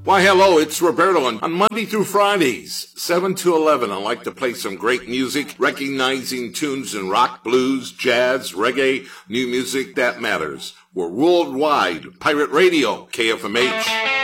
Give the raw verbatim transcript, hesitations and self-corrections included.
Why, hello, it's Roberto. On Monday through Fridays, seven to eleven, I like to play some great music, recognizing tunes in rock, blues, jazz, reggae, new music that matters. We're worldwide. Pirate Radio, K F M H.